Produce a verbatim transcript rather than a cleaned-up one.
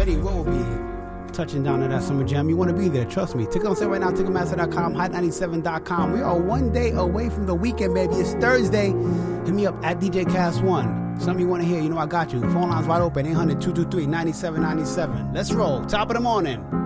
Freddie will be touching down at that Summer Jam. You want to be there, trust me. Ticket on sale right now, Ticketmaster dot com, hot ninety-seven dot com. We are one day away from the weekend, baby. It's Thursday. Hit me up at D J Cast one. Something you want to hear, you know I got you. Phone lines wide open, eight hundred, two two three, nine seven nine seven. Let's roll. Top of the morning.